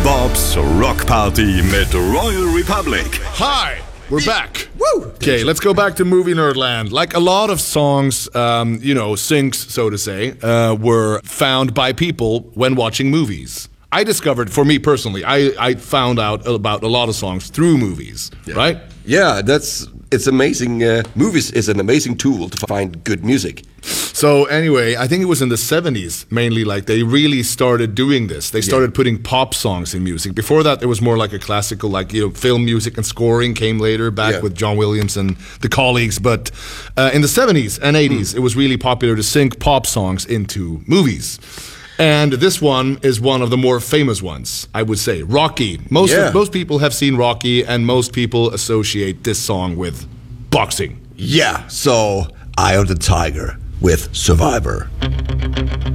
Bob's Rock Party mit Royal Republic. Hi, we're back. Woo! Okay, let's go back to Movie Nerdland. Like a lot of songs, syncs, so to say, were found by people when watching movies. I discovered, for me personally, I found out about a lot of songs through movies, right? Yeah, it's amazing. Movies is an amazing tool to find good music. So anyway, I think it was in the 70s mainly, like they really started doing this. They started putting pop songs in music. Before that, it was more like a classical, film music and scoring came later, back with John Williams and the Colleagues. But in the 70s and 80s, it was really popular to sync pop songs into movies. And this one is one of the more famous ones, I would say. Rocky. Most people have seen Rocky, and most people associate this song with boxing. Yeah, so Eye of the Tiger with Survivor.